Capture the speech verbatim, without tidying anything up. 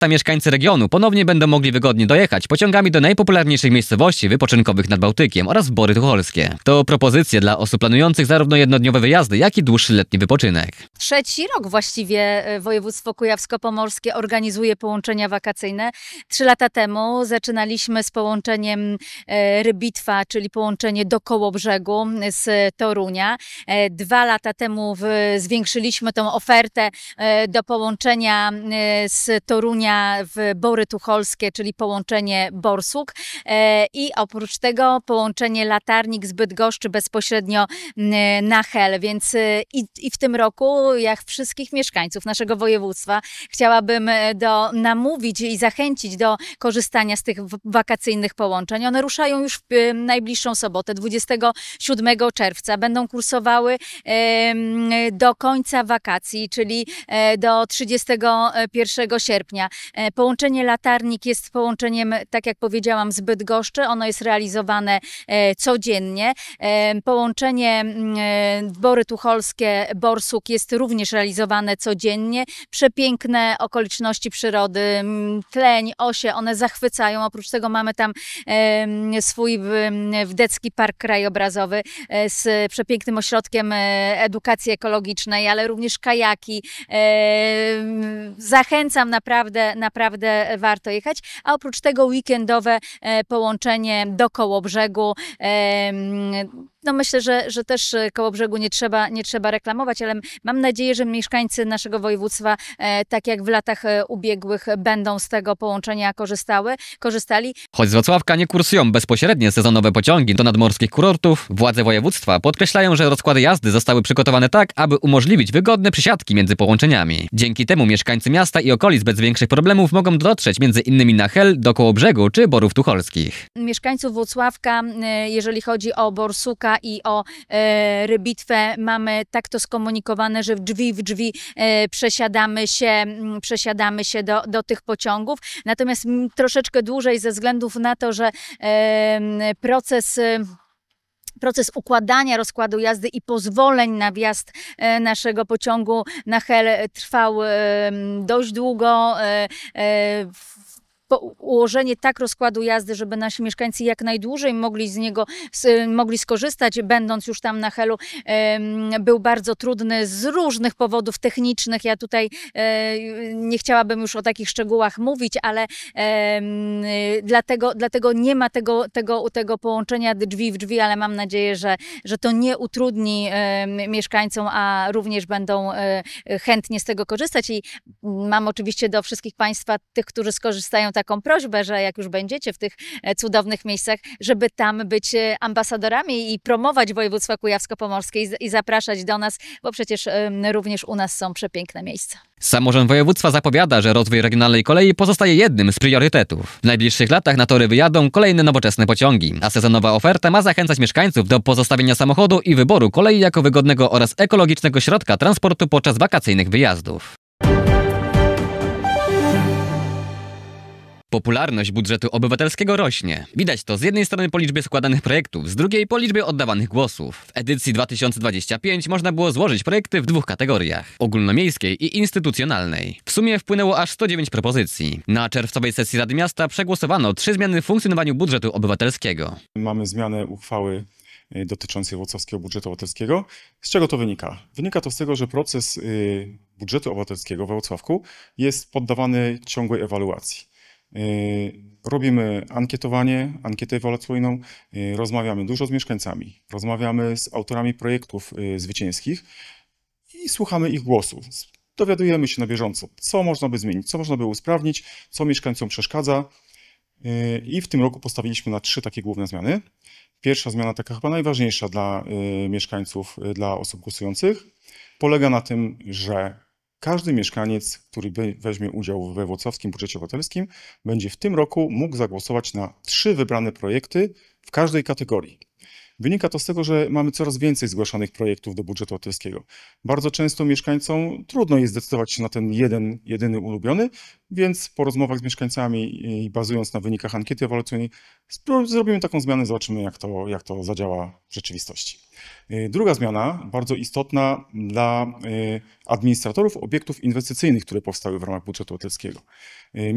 lata mieszkańcy regionu ponownie będą mogli wygodnie dojechać pociągami do najpopularniejszych miejscowości wypoczynkowych nad Bałtykiem oraz w Bory Tucholskie. To propozycje dla osób planujących zarówno jednodniowe wyjazdy, jak i dłuższy letni wypoczynek. Trzeci rok właściwie województwo kujawsko-pomorskie organizuje połączenia wakacyjne. Trzy lata temu zaczynaliśmy z połączeniem Rybitwa, czyli połączenie do Kołobrzegu z Torunia. Dwa lata temu zwiększyliśmy tą ofertę do połączenia z Torunia w Bory Tucholskie, czyli połączenie Borsuk. I oprócz tego połączenie Latarnik z Bydgoszczy bezpośrednio na Hel. Więc i, i w tym roku, jak wszystkich mieszkańców naszego województwa, chciałabym do, namówić i zachęcić do korzystania z tych wakacyjnych połączeń. One ruszają już w najbliższą sobotę, dwudziestego siódmego czerwca. Będą kursowały do końca wakacji, czyli do trzydziestego pierwszego sierpnia. Połączenie Latarnik jest połączeniem, tak jak powiedziałam, z Bydgoszczy. Ono jest realizowane codziennie. Połączenie Bory Tucholskie, Borsuk jest również realizowane codziennie. Przepiękne okoliczności przyrody, tleń, osie, one zachwycają. Oprócz tego mamy tam swój Wdecki Park Krajobrazowy z przepięknym ośrodkiem edukacji ekologicznej, ale również kajaki. Zachęcam, naprawdę, naprawdę warto jechać. A oprócz tego weekendowe połączenie do Kołobrzegu. No myślę, że, że też Kołobrzegu nie trzeba, nie trzeba reklamować, ale mam nadzieję, że mieszkańcy naszego województwa, tak jak w latach ubiegłych, będą z tego połączenia korzystały, korzystali. Choć z Wrocławka nie kursują bezpośrednie sezonowe pociągi do nadmorskich kurortów, władze województwa podkreślają, że rozkłady jazdy zostały przygotowane tak, aby umożliwić wygodne przysiadki między połączeniami. Dzięki temu mieszkańcy miasta i okolic bez większych problemów mogą dotrzeć między innymi na Hel, do Kołobrzegu czy Borów Tucholskich. Mieszkańców Włocławka, jeżeli chodzi o Borsuka i o e, Rybitwę, mamy tak to skomunikowane, że w drzwi w drzwi e, przesiadamy się, m, przesiadamy się do, do tych pociągów. Natomiast m, troszeczkę dłużej ze względów na to, że e, proces e, Proces układania rozkładu jazdy i pozwoleń na wjazd naszego pociągu na Hel trwał dość długo. Ułożenie tak rozkładu jazdy, żeby nasi mieszkańcy jak najdłużej mogli z niego mogli skorzystać, będąc już tam na Helu, był bardzo trudny z różnych powodów technicznych. Ja tutaj nie chciałabym już o takich szczegółach mówić, ale dlatego, dlatego nie ma tego, tego, tego połączenia drzwi w drzwi, ale mam nadzieję, że, że to nie utrudni mieszkańcom, a również będą chętnie z tego korzystać. I mam oczywiście do wszystkich Państwa, tych, którzy skorzystają, taką prośbę, że jak już będziecie w tych cudownych miejscach, żeby tam być ambasadorami i promować województwo kujawsko-pomorskie i zapraszać do nas, bo przecież również u nas są przepiękne miejsca. Samorząd województwa zapowiada, że rozwój regionalnej kolei pozostaje jednym z priorytetów. W najbliższych latach na tory wyjadą kolejne nowoczesne pociągi, a sezonowa oferta ma zachęcać mieszkańców do pozostawienia samochodu i wyboru kolei jako wygodnego oraz ekologicznego środka transportu podczas wakacyjnych wyjazdów. Popularność budżetu obywatelskiego rośnie. Widać to z jednej strony po liczbie składanych projektów, z drugiej po liczbie oddawanych głosów. W edycji dwa tysiące dwudziestej piątej można było złożyć projekty w dwóch kategoriach: ogólnomiejskiej i instytucjonalnej. W sumie wpłynęło aż sto dziewięć propozycji. Na czerwcowej sesji Rady Miasta przegłosowano trzy zmiany w funkcjonowaniu budżetu obywatelskiego. Mamy zmianę uchwały dotyczącej włocławskiego budżetu obywatelskiego. Z czego to wynika? Wynika to z tego, że proces budżetu obywatelskiego we Włocławku jest poddawany ciągłej ewaluacji. Robimy ankietowanie, ankietę ewaluacyjną, rozmawiamy dużo z mieszkańcami, rozmawiamy z autorami projektów zwycięskich i słuchamy ich głosów. Dowiadujemy się na bieżąco, co można by zmienić, co można by usprawnić, co mieszkańcom przeszkadza. I w tym roku postawiliśmy na trzy takie główne zmiany. Pierwsza zmiana, taka chyba najważniejsza dla mieszkańców, dla osób głosujących, polega na tym, że każdy mieszkaniec, który weźmie udział we włocławskim budżecie obywatelskim, będzie w tym roku mógł zagłosować na trzy wybrane projekty w każdej kategorii. Wynika to z tego, że mamy coraz więcej zgłaszanych projektów do budżetu obywatelskiego. Bardzo często mieszkańcom trudno jest zdecydować się na ten jeden, jedyny ulubiony, więc po rozmowach z mieszkańcami i bazując na wynikach ankiety ewaluacyjnej zrobimy taką zmianę, zobaczymy jak to, jak to zadziała w rzeczywistości. Druga zmiana, bardzo istotna dla administratorów obiektów inwestycyjnych, które powstały w ramach budżetu obywatelskiego.